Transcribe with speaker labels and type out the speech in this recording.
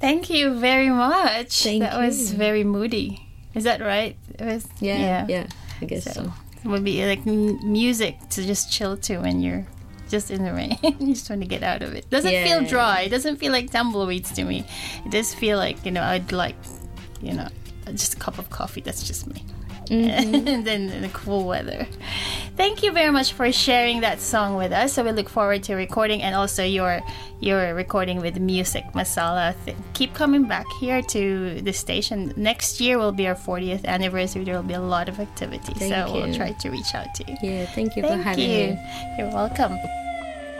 Speaker 1: Thank you very much.
Speaker 2: That
Speaker 1: was very moody. Is that right? It was.
Speaker 2: Yeah, I guess so.
Speaker 1: It would be like music to just chill to when you're just in the rain. You just want to get out of it. Doesn't feel dry. It doesn't feel like tumbleweeds to me. It does feel like, I'd like, just a cup of coffee. That's just me. Mm-hmm. And then in the cool weather. Thank you very much for sharing that song with us. So we look forward to recording, and also your recording with Music Masala. Keep coming back here to the station. Next year will be our 40th anniversary. There will be a lot of activities. We'll try to reach out to you.
Speaker 2: Yeah, thank you for having me.
Speaker 1: You're welcome.